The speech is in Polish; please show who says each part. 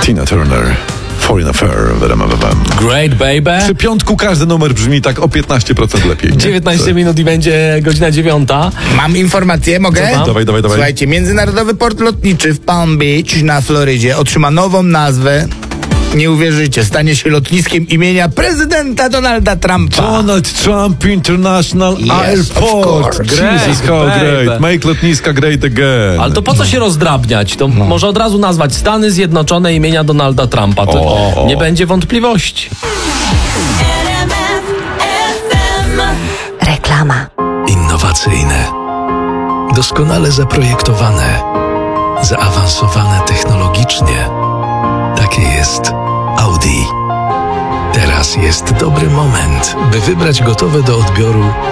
Speaker 1: Tina Turner. Foreign Affair w RMF FM.
Speaker 2: Great baby.
Speaker 1: Przy piątku każdy numer brzmi tak o 15% lepiej. Nie?
Speaker 2: 19 minut i będzie godzina 9.
Speaker 3: Mam informację, mogę?
Speaker 2: Co tam?
Speaker 1: Dawaj.
Speaker 3: Słuchajcie, Międzynarodowy Port Lotniczy w Palm Beach na Florydzie otrzyma nową nazwę. Nie uwierzycie, stanie się lotniskiem imienia prezydenta Donalda Trumpa.
Speaker 1: Donald Trump International
Speaker 3: Yes,
Speaker 1: Airport.
Speaker 3: of course.
Speaker 1: Jesus, how
Speaker 2: Baby.
Speaker 1: great. Make lotniska great again.
Speaker 2: Ale to po co się rozdrabniać? To może od razu nazwać Stany Zjednoczone imienia Donalda Trumpa. To nie będzie wątpliwości.
Speaker 4: Reklama.
Speaker 5: Innowacyjne, doskonale zaprojektowane, zaawansowane technologicznie. Takie jest Audi. Teraz jest dobry moment, by wybrać gotowe do odbioru